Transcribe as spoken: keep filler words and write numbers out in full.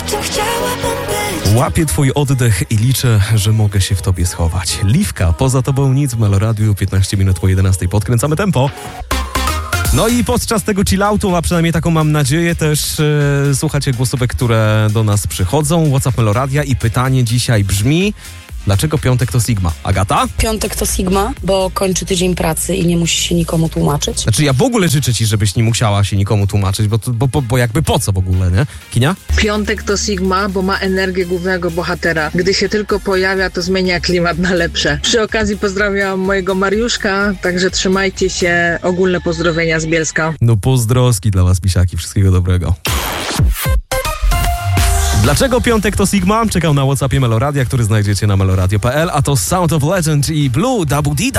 czym chciałabym być. Łapię twój oddech i liczę, że mogę się w tobie schować. Liwka, poza tobą nic w Meloradiu, piętnaście minut po jedenastej. Podkręcamy tempo. No i podczas tego chilloutu, a przynajmniej taką mam nadzieję, też yy, słuchacie głosówek, które do nas przychodzą. WhatsApp Meloradia i pytanie dzisiaj brzmi: dlaczego piątek to Sigma? Agata? Piątek to Sigma, bo kończy tydzień pracy i nie musi się nikomu tłumaczyć. Znaczy ja w ogóle życzę ci, żebyś nie musiała się nikomu tłumaczyć, bo, bo, bo, bo jakby po co w ogóle, nie? Kinia? Piątek to Sigma, bo ma energię głównego bohatera. Gdy się tylko pojawia, to zmienia klimat na lepsze. Przy okazji pozdrawiam mojego Mariuszka, także trzymajcie się. Ogólne pozdrowienia z Bielska. No pozdroski dla was, pisiaki. Wszystkiego dobrego. Dlaczego piątek to Sigma? Czekam na WhatsAppie Meloradia, który znajdziecie na meloradio kropka p l, a to Sound of Legend i Blue Double D.